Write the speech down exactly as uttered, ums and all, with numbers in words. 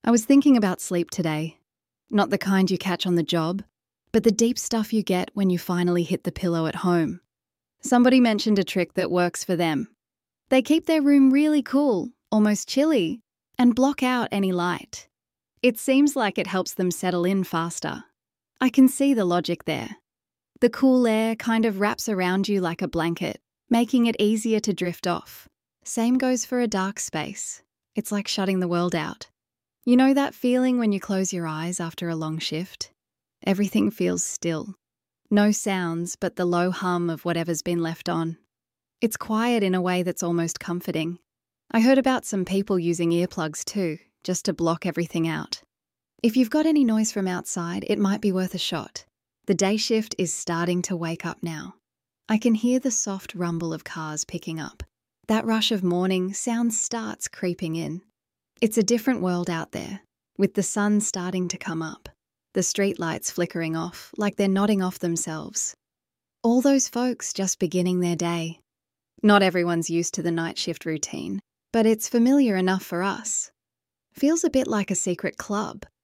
I was thinking about sleep today. Not the kind you catch on the job, but the deep stuff you get when you finally hit the pillow at home. Somebody mentioned a trick that works for them. They keep their room really cool, almost chilly, and block out any light. It seems like it helps them settle in faster. I can see the logic there. The cool air kind of wraps around you like a blanket, making it easier to drift off. Same goes for a dark space. It's like shutting the world out. You know that feeling when you close your eyes after a long shift? Everything feels still. No sounds but the low hum of whatever's been left on. It's quiet in a way that's almost comforting. I heard about some people using earplugs too, just to block everything out. If you've got any noise from outside, it might be worth a shot. The day shift is starting to wake up now. I can hear the soft rumble of cars picking up. That rush of morning sound starts creeping in. It's a different world out there, with the sun starting to come up, the streetlights flickering off like they're nodding off themselves. All those folks just beginning their day. Not everyone's used to the night shift routine, but it's familiar enough for us. Feels a bit like a secret club,